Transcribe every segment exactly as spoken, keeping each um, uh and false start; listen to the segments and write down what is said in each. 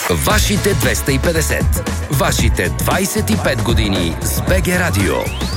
Вашите двеста и петдесет. Вашите двайсет и пет години с БГ Радио.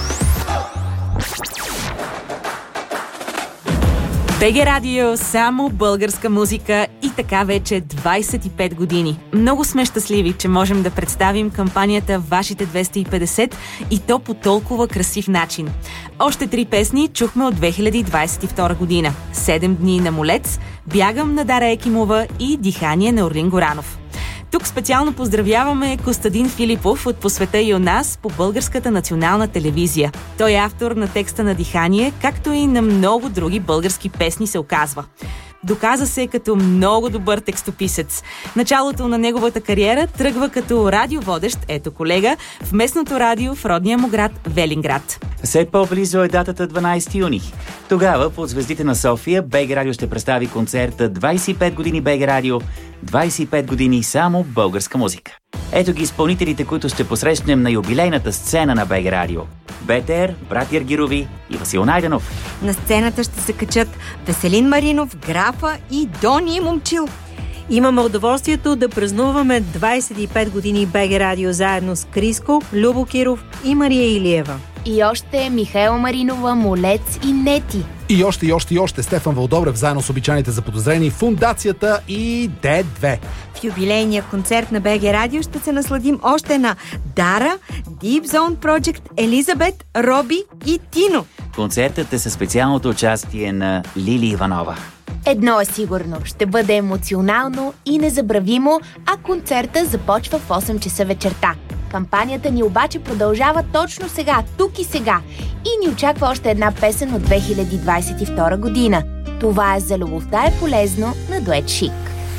БГ Радио, само българска музика и така вече двайсет и пет години. Много сме щастливи, че можем да представим кампанията Вашите двеста и петдесет и то по толкова красив начин. Още три песни чухме от две хиляди двайсет и втора година. Седем дни на Молец, Бягам на Дара Екимова и Дихание на Орлин Горанов. Тук специално поздравяваме Костадин Филипов от По света и у нас по Българската национална телевизия. Той е автор на текста на Дихание, както и на много други български песни, се оказва. Доказа се като много добър текстописец. Началото на неговата кариера тръгва като радиоводещ, ето колега, в местното радио в родния му град Велинград. Все по-близо е датата дванайсети юни. Тогава под звездите на София БГ Радио ще представи концерта двайсет и пет години БГ Радио, двайсет и пет години само българска музика. Ето ги изпълнителите, които ще посрещнем на юбилейната сцена на БГ Радио. БТР, Брат Ергирови и Васил Найденов. На сцената ще се качат Веселин Маринов, Графа и Дони Момчил. Имаме удоволствието да празнуваме двайсет и пет години БГ Радио заедно с Криско, Любо Киров и Мария Илиева. И още Михаела Маринова, Молец и Нети. И още, и още, и още Стефан Вълдобрев заедно с обичайните заподозрени, Фундацията и Д две. В юбилейния концерт на БГ Радио ще се насладим още на Дара, Deep Zone Project, Елизабет, Роби и Тино. Концертът е със специалното участие на Лили Иванова. Едно е сигурно, ще бъде емоционално и незабравимо, а концерта започва в осем часа вечерта. Кампанията ни обаче продължава точно сега, тук и сега. И ни очаква още една песен от две хиляди двайсет и втора година. Това е За любовта е полезно на дует Шик.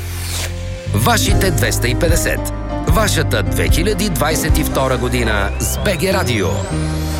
Вашите двеста и петдесет. Вашата две хиляди двайсет и втора година с БГ Радио.